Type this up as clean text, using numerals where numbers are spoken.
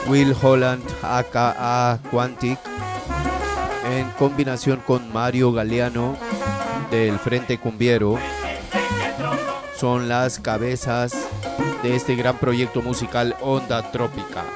Will Holland aka Quantic, en combinación con Mario Galeano del Frente Cumbiero, son las cabezas de este gran proyecto musical Onda Trópica.